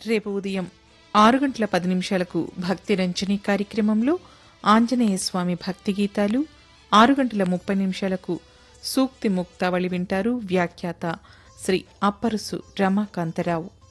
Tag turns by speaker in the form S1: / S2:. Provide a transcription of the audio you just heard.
S1: రేపు ఉదయం 6:10 భక్తి రంజని కార్యక్రమంలో ఆంజనేయ స్వామి భక్తి గీతాలు, 6:30 సూక్తి ముక్తావళి వింటారు. వ్యాఖ్యాత శ్రీ అప్పరుసు రమాకాంతరావు.